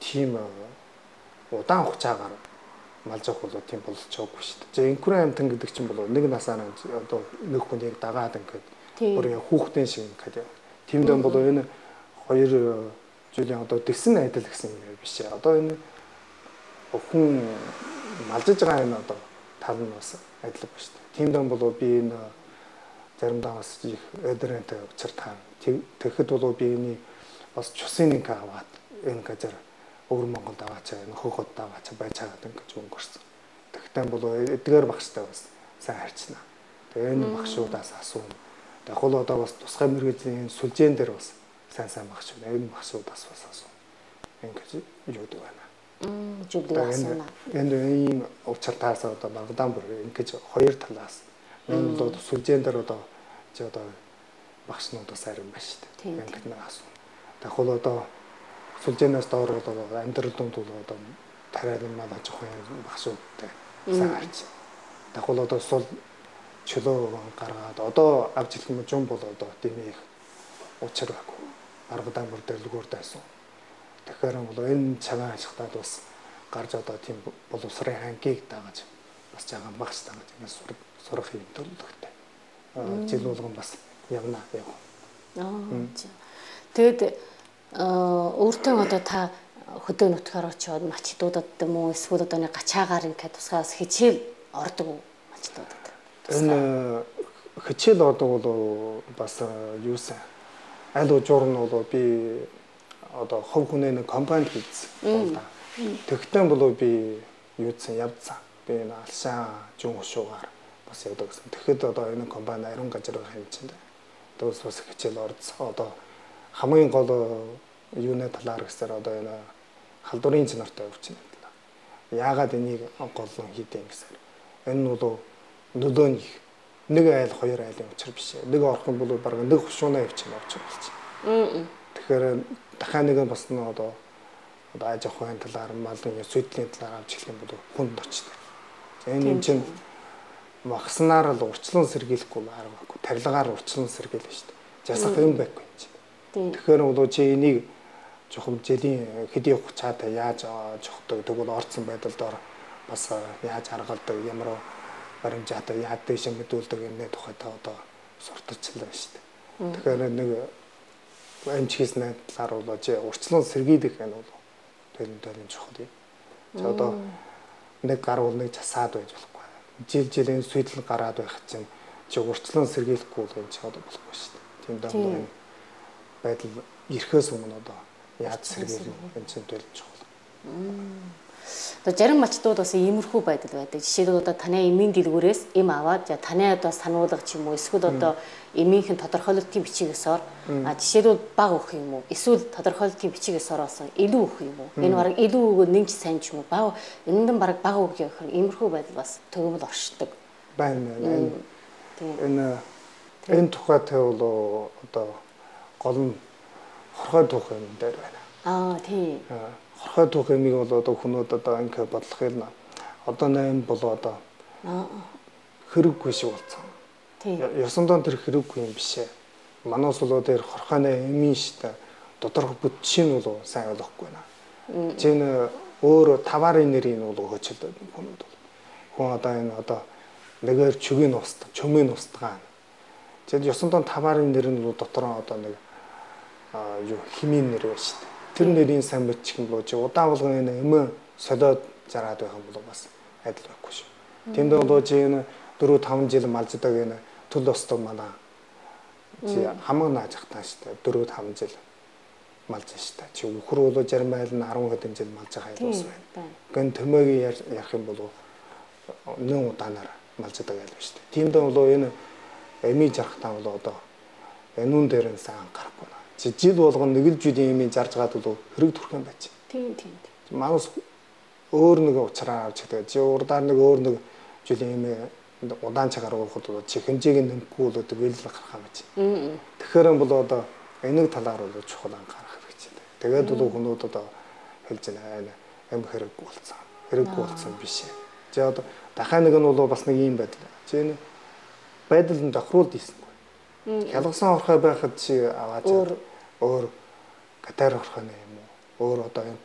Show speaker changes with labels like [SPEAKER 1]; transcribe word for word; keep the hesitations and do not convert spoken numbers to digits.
[SPEAKER 1] тийм удаан хугацаагаар малж авах бол тийм болж байгаагүй шүү дээ. За инкури амтан гэдэг чинь бол нэг насаар одоо нэг хүн яг дагаад ингээд бүр яг хүүхдийн шиг ингээд тиймдээ бол энэ хоёр жилийн одоо тэгсэн айдал гэсэн юм биш ээ. Одоо энэ хүн малжиж байгаа энэ одоо тал нь бас адилхан ба шүү дээ. Тиймдээ бол би энэ заримдаа бас их өдрөнтэй учир таа. Тэгэхэд бол би энэ бас чусын нэг аваад энэ газар өвөр Монголд аваачаа энэ хөгөд аваачаа байж байгаа гэж өнгөрсөн. Тэгтээ бол эдгээр багштай бас сайн харьцна. Тэгээ энэ багшуудаас асуув. Яг л одоо бас тусгай мэргэжлийн сүлжээн дээр бас сайн сайн багш байна. Энэ багшуудаас бас асуув. Ингэж юудаг байна.
[SPEAKER 2] Мм, жүдэг асууна.
[SPEAKER 1] Энэ ийм учиртаас одоо Багдам бүр ингэж хоёр талаас энэ бол сүлжээн дээр одоо чи одоо багшнуудаас арим байна шүү дээ. Ингэж нэг асуув. Яг л одоо сүлжээнээс доор бол амьдрал дунд бол одоо тариад мал аж ахуйн багшуудтай сайн харж. Яг л одоо сул чөлөө гаргаад одоо авч ирэх юм жум бол одоо дэмий учир байхгүй. Аргадан бүр дэлгүүр дайсан. Тэгэхээр бол энэ цагаан ашигтаад бас гарч одоо тийм боловсрын хангийг дагаж бас жаахан багш дагаж ингэ сурах юм төлөвлөгтэй. Жил болгон бас явна яв.
[SPEAKER 2] Аа. Тэгэд өөртөө одоо та хөдөө нутгаар очиод мачдуудад юм уу эсвэл одоо нэг гачаагаар ингээд тусгаас хичээл ордог мачдуудад.
[SPEAKER 1] Энэ хичээл ордог бол бас юусан аль ужуур нь бол би одоо хов хүнээ нэг компанид хийсэн. Тэгтэн бол би юусан явцсан. Би энэ алшаа жин ушуугаар бас явдаг гэсэн. Тэгэхэд одоо энэ компани ариун газар хэмжээнд дөөс бас хичээл орцсон. Одоо хамгийн гол юуны талаар гэсээр одоо энэ халдварын чанартай өвчин талаа. Яагаад энийг гол нь хийдэг юм гэсээр энэ бол нөлөө нь нэг айл хоёр айлын учир биш. Нэг орох юм бол бараг нэг хушууна явчих юм болж байна. Тэгэхээр дахиад нэг бас нь одоо одоо аж ахуйн талаар малын сүйдлийн талаар авч эхлэх юм бол хүнд очдог. Энэ юм чинь магснаар л урчлан сэргийлэхгүй байгаагүй. Тарилгаар урчлан сэргийлнэ шүү дээ. Жасах юм байхгүй юм чинь. Тэгэхээр бол чи энийг жоохон жилийн хэдийн хугацаатай яаж жоохдог тэгвэл орцсон байдалд бас яаж харгалдаг ямар баримжаатай яадаг шиг мэдүүлдэг юмны тухайд одоо сурталчлаа шүү дээ. Тэгэхээр нэг амж хийснээр талаар бол чи урчлан сэргийлэх юм бол тэрэн дээр чухал юм. За одоо нэг гар бол нэг засаад байж болохгүй. Жил жилийн сүйдэл гараад байх чинь чи урчлан сэргийлэхгүй бол энэ ч одоо болохгүй шүү дээ. Тийм даа байдал ирэхээс өмнө одоо яаж сэргийлэх энэ чинь төлж чухал.
[SPEAKER 2] Одоо зарим мачдууд бас иймэрхүү байдал байдаг. Жишээлбэл одоо таны эмийн дэлгүүрээс эм аваад за таны одоо сануулга ч юм уу эсвэл одоо эмийнхэн тодорхойлолтын бичигээс ор а жишээлбэл баг өгөх юм уу эсвэл тодорхойлолтын бичигээс ороосон илүү өгөх юм уу энэ бараг илүү өгөө нэмж сайн ч юм уу баг энэнд нь бараг баг өгөх гэх иймэрхүү байдал бас төгөмөл оршдог
[SPEAKER 1] байна. Энэ энэ тухайтай бол одоо гол нь хорхой түүх юм дээр байна.
[SPEAKER 2] Аа тийм.
[SPEAKER 1] Хорхой түүх юмыг бол одоо хүмүүс одоо ингэ бодлох юм. Одоо нэм бол одоо хэрэггүй шиг болсон. Ёсондоо тэр хэрэггүй юм биш ээ. Манаас бол тэр хорхойны эмийн штэ доторх бүтшийн бол сайн ойлгохгүй байна. Чин өөр таварын нэрийг бол хөчөлдөг хүмүүс бол. Хүн одоо энэ одоо нэгээр чөгийн устдаг, чөмийн устгаа. Тэгэд ёсондоо таварын нэр нь дотор одоо нэг юу химийн нэр байна штэ. Тэр нэрийн сайн мэдчих юм бол чи удаан болгон энэ эмээ солиод зараад байх юм бол бас адил байхгүй шүү. Тэмдээ бол чи энэ дөрөв таван жил малждаг энэ төл остог манай чи хамаг нааж ахтаа штэ дөрөв таван жил малж штэ. Чи өхөр бол зарим айл нь арван хэдэн жил малж байгаа юм байна. Гэн төмөгийн ярих юм бол нэн удаанаар малждаг айл штэ. Тэмдээ бол энэ эмийн жарахтаа бол одоо энүүн дээр нь сайн анхаарахгүй. Чи жил болгон нэг л жилийн эмийн зарж гад бол хэрэг төрхөн байж.
[SPEAKER 2] Тийм тийм.
[SPEAKER 1] Манус өөр нэг уучраа авч гэдэг. Чи урдаар нэг өөр нэг жилийн эмээ удаан цагаар уухад бол чи хэмжээг нь нэмэхгүй бол тэгэл гарах юм байж. Тэгэхээр бол одоо энийг талаар бол чухал анхаарах хэрэгтэй. Тэгээд бол хүмүүс одоо хэлж байна. Эм хэрэггүй болсон. Хэрэггүй болсон биш. Чи одоо дахиад нэг нь бол бас нэг юм байдал. Чи энэ байдал нь тохируулд ийсэн. Хялгасан орхой байхад чи аваад өөр катар орхойны юм уу? Өөр одоо энэ